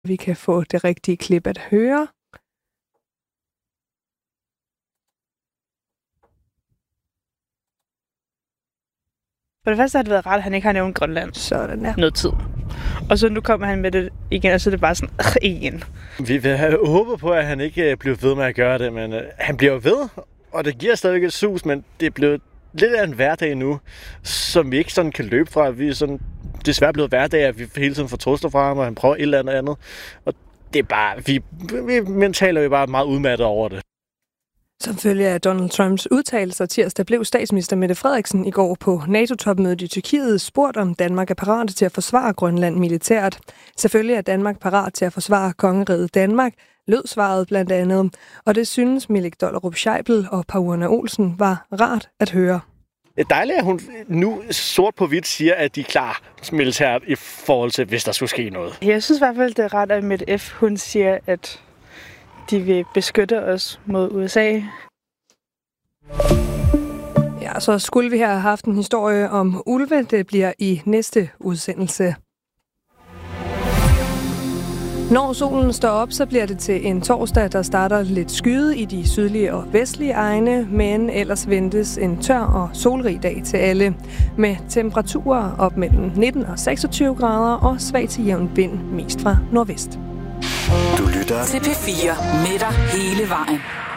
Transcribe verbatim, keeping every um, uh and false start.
Vi kan få det rigtige klip at høre. For det første har det været rart, at han ikke har nævnt Grønland. Sådan der. Noget tid. Og så nu kommer han med det igen, og så er det bare sådan, øh, igen. Vi vil have håbet på, at han ikke bliver ved med at gøre det, men øh, han bliver ved, og det giver stadig et sus, men det er blevet lidt af en hverdag nu, som vi ikke sådan kan løbe fra. Vi er sådan desværre blevet hverdag, at vi hele tiden får trusler fra ham, og han prøver et eller andet andet. Og det er bare, vi, vi mentalt er vi bare meget udmattet over det. Som følge af Donald Trumps udtalelser tirsdag blev statsminister Mette Frederiksen i går på NATO-topmødet i Tyrkiet spurgt, om Danmark er parat til at forsvare Grønland militært. Selvfølgelig er Danmark parat til at forsvare kongeriget Danmark, lød svaret blandt andet. Og det synes Milik Dollerup Scheibel og Paulina Olsen var rart at høre. Det er dejligt, at hun nu sort på hvidt siger, at de er klar militært i forhold til, hvis der skulle ske noget. Jeg synes i hvert fald, det er rart, at Mette F. hun siger, at de vil beskytte os mod U S A. Ja, så skulle vi her have haft en historie om ulve. Det bliver i næste udsendelse. Når solen står op, så bliver det til en torsdag, der starter lidt skyet i de sydlige og vestlige egne, men ellers ventes en tør og solrig dag til alle, med temperaturer op mellem nitten og seksogtyve grader og svag til jævn vind, mest fra nordvest. Du lytter til P fire med dig hele vejen.